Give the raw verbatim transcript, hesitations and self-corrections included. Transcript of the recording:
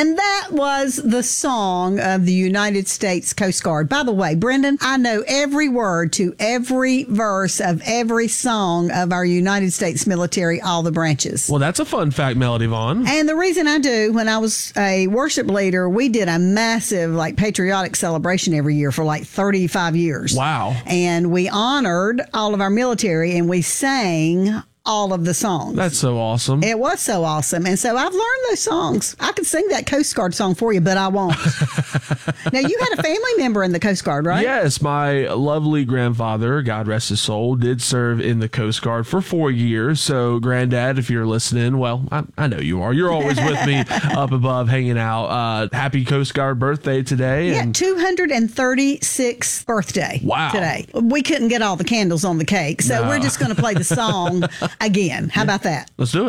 And that was the song of the United States Coast Guard. By the way, Brendan, I know every word to every verse of every song of our United States military, all the branches. Well, that's a fun fact, Melody Vaughn. And the reason I do, when I was a worship leader, we did a massive like patriotic celebration every year for like thirty-five years. Wow. And we honored all of our military and we sang all of the songs. That's so awesome. It was so awesome. And so I've learned those songs. I could sing that Coast Guard song for you, but I won't. Now, you had a family member in the Coast Guard, right? Yes, my lovely grandfather, God rest his soul, did serve in the Coast Guard for four years. So, Granddad, if you're listening, well, I, I know you are. You're always with me up above hanging out. Uh, happy Coast Guard birthday today. Yeah, and two hundred thirty-sixth birthday Wow. today. We couldn't get all the candles on the cake, so No. we're just going to play the song again. How about that? Let's do it.